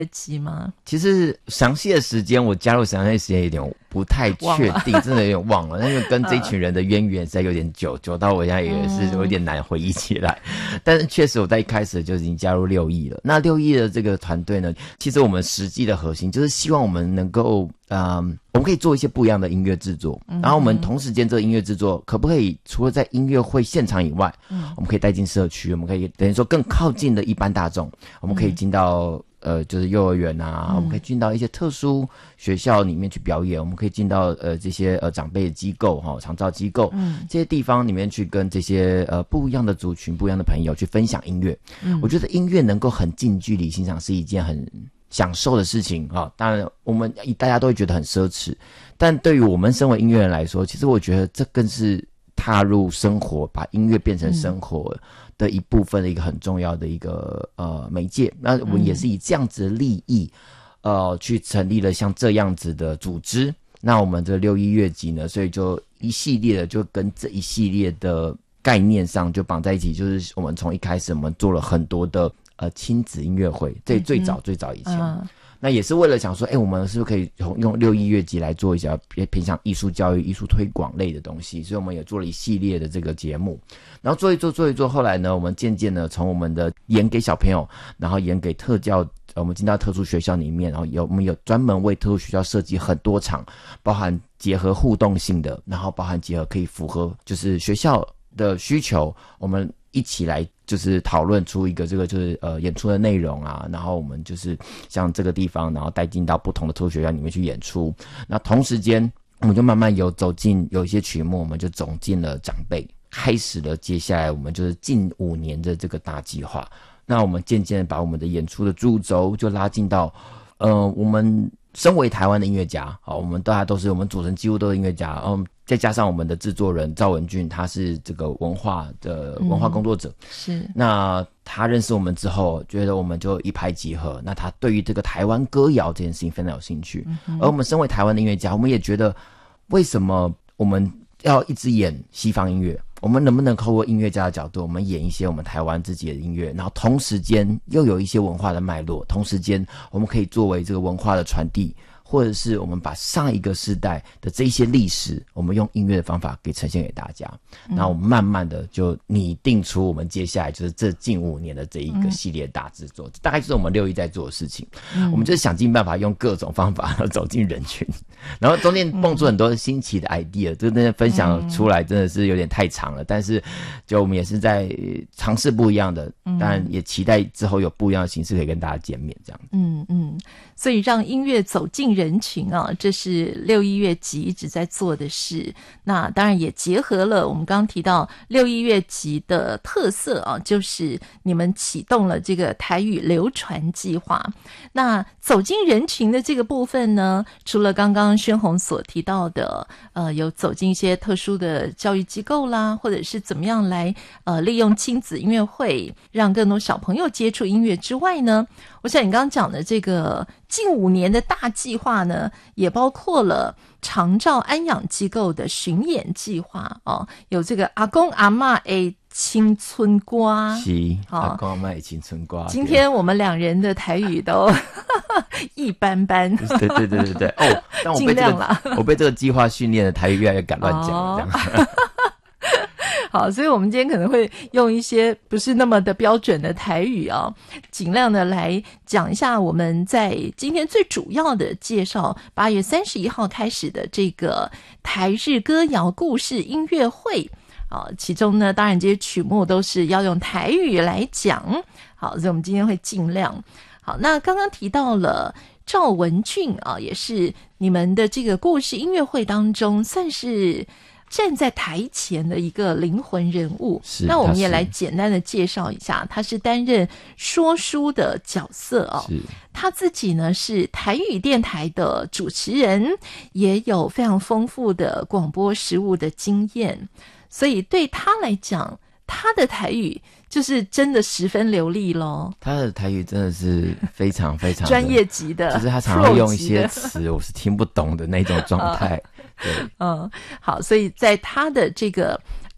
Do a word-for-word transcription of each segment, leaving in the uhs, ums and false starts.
集吗？ 其实详细的时间，我加入详细的时间有点不太确定，真的有点忘了。因为跟这群人的渊源实在有点久，久到我现在也是有点难回忆起来。嗯、但是确实我在一开始就已经加入六艺了。那六艺的这个团队呢，其实我们实际的核心就是希望我们能够，嗯，我们可以做一些不一样的音乐制作。嗯、然后我们同时间这个音乐制作可不可以除了在音乐会现场以外，嗯、我们可以带进社区，我们可以等于说更靠近的一般大众，我们可以进到。嗯呃，就是幼儿园啊、嗯，我们可以进到一些特殊学校里面去表演，我们可以进到呃这些呃长辈的机构哈、长照机构，嗯，这些地方里面去跟这些呃不一样的族群、不一样的朋友去分享音乐。嗯，我觉得音乐能够很近距离欣赏是一件很享受的事情啊。当然，我们大家都会觉得很奢侈，但对于我们身为音乐人来说，其实我觉得这更是踏入生活，把音乐变成生活。嗯的一部分的一个很重要的一个呃媒介，那我们也是以这样子的利益，嗯、呃，去成立了像这样子的组织。那我们这六一乐集呢，所以就一系列的就跟这一系列的概念上就绑在一起，就是我们从一开始我们做了很多的呃亲子音乐会，这最早最早以前。嗯那也是为了想说，哎、欸，我们是不是可以用用六艺乐集来做一下偏向艺术教育、艺术推广类的东西？所以我们也做了一系列的这个节目，然后做一做做一做，后来呢，我们渐渐的从我们的演给小朋友，然后演给特教，我们进到特殊学校里面，然后有我们有专门为特殊学校设计很多场，包含结合互动性的，然后包含结合可以符合就是学校的需求，我们一起来就是讨论出一个这个就是呃演出的内容啊，然后我们就是像这个地方，然后带进到不同的特殊学校里面去演出。那同时间我们就慢慢有走进有一些曲目，我们就走进了长辈，开始了接下来我们就是近五年的这个大计划。那我们渐渐把我们的演出的主轴就拉进到呃我们身为台湾的音乐家，好，我们大家都是我们组成几乎都是音乐家，嗯，再加上我们的制作人赵文俊，他是这个文化的文化工作者，嗯、 是。 那他认识我们之后，觉得我们就一拍即合。那他对于这个台湾歌谣这件事情非常有兴趣，嗯、而我们身为台湾的音乐家，我们也觉得为什么我们要一直演西方音乐？我们能不能透过音乐家的角度，我们演一些我们台湾自己的音乐，然后同时间又有一些文化的脉络，同时间我们可以作为这个文化的传递，或者是我们把上一个世代的这些历史，我们用音乐的方法给呈现给大家，然后我们慢慢的就拟定出我们接下来就是这近五年的这一个系列大制作，嗯、大概就是我们六一在做的事情。嗯、我们就是想尽办法用各种方法走进人群，然后中间蹦出很多新奇的 idea， 这真的分享出来真的是有点太长了，但是就我们也是在尝试不一样的，当然也期待之后有不一样的形式可以跟大家见面这样子。 嗯嗯，所以让音乐走进人群啊，这是六一乐集一直在做的事。那当然也结合了我们刚刚提到六一乐集的特色啊，就是你们启动了这个台语流传计划。那走进人群的这个部分呢，除了刚刚宣宏所提到的呃，有走进一些特殊的教育机构啦，或者是怎么样来呃利用亲子音乐会让更多小朋友接触音乐之外呢，我想你刚刚讲的这个近五年的大计划呢，也包括了长照安养机构的巡演计划哦，有这个阿公阿嬷的青春歌， 是、哦、阿公阿嬷的青春歌。 今天我们两人的台语都一般般， 对对对对对哦，但我被这个我被这个计划训练的台语越来越敢乱讲了，这样。 好，所以我们今天可能会用一些不是那么的标准的台语啊，尽量的来讲一下我们在今天最主要的介绍八月三十一号开始的这个台日歌谣故事音乐会啊，其中呢当然这些曲目都是要用台语来讲。好，所以我们今天会尽量。好，那刚刚提到了赵文俊啊，也是你们的这个故事音乐会当中算是站在台前的一个灵魂人物。 是， 那我们也来简单的介绍一下，他是担任说书的角色哦。 是， 他自己呢是台语电台的主持人，也有非常丰富的广播实务的经验，所以对他来讲，他的台语就是真的十分流利咯。 他的台语真的是非常非常专业级的， 就是他常常用一些词我是听不懂的那种状态。对， 嗯，好，所以在他的这个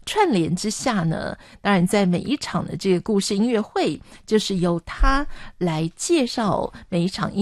串联之下呢，当然在每一场的这个故事音乐会，就是由他来介绍每一场音